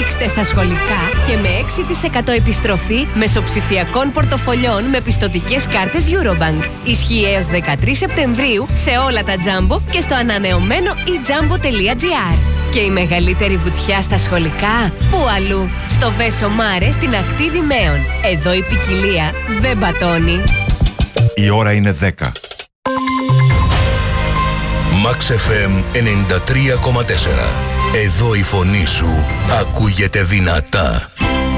Ρίξτε στα σχολικά και με 6% επιστροφή μεσοψηφιακών πορτοφολιών με πιστωτικές κάρτες Eurobank. Ισχύει έως 13 Σεπτεμβρίου σε όλα τα Jumbo και στο ανανεωμένο eJumbo.gr. Και η μεγαλύτερη βουτιά στα σχολικά, πού αλλού? Στο Βέσο Μάρε στην ακτή Δημαίων. Εδώ η ποικιλία δεν πατώνει. Η ώρα είναι 10. Max FM 93,4. Εδώ η φωνή σου ακούγεται δυνατά.